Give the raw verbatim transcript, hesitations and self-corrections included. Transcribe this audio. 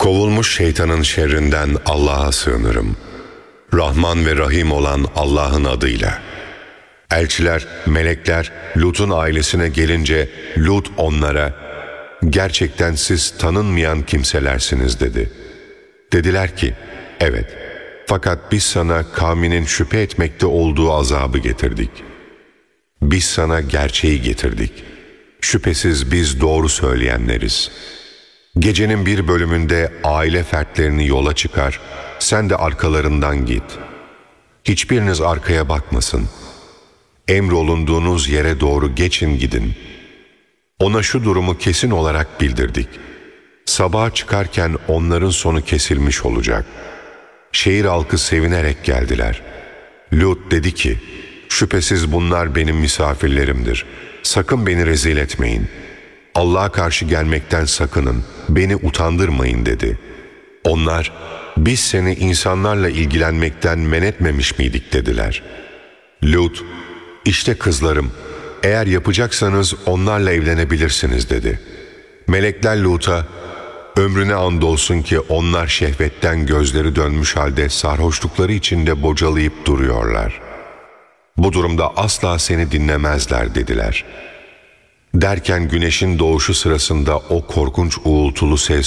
Kovulmuş şeytanın şerrinden Allah'a sığınırım. Rahman ve Rahim olan Allah'ın adıyla. Elçiler, melekler Lut'un ailesine gelince Lut onlara, "Gerçekten siz tanınmayan kimselersiniz," dedi. Dediler ki, "Evet, fakat biz sana kavminin şüphe etmekte olduğu azabı getirdik. Biz sana gerçeği getirdik. Şüphesiz biz doğru söyleyenleriz. Gecenin bir bölümünde aile fertlerini yola çıkar, sen de arkalarından git. Hiçbiriniz arkaya bakmasın. Emrolunduğunuz yere doğru geçin gidin." Ona şu durumu kesin olarak bildirdik. Sabaha çıkarken onların sonu kesilmiş olacak. Şehir halkı sevinerek geldiler. Lut dedi ki, "Şüphesiz bunlar benim misafirlerimdir. Sakın beni rezil etmeyin. Allah'a karşı gelmekten sakının, beni utandırmayın," dedi. Onlar, "Biz seni insanlarla ilgilenmekten men etmemiş miydik?" dediler. Lut, "İşte kızlarım, eğer yapacaksanız onlarla evlenebilirsiniz," dedi. Melekler Lut'a, "Ömrüne andolsun ki onlar şehvetten gözleri dönmüş halde sarhoşlukları içinde bocalayıp duruyorlar. Bu durumda asla seni dinlemezler," dediler. Derken güneşin doğuşu sırasında o korkunç uğultulu ses